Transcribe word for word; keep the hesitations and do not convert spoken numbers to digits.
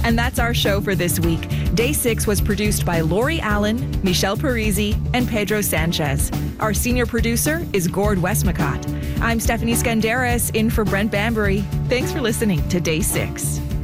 And that's our show for this week. Day six was produced by Lori Allen, Michelle Parisi, and Pedro Sanchez. Our senior producer is Gord Westmacott. I'm Stephanie Skandaris in for Brent Bambury. Thanks for listening to Day six.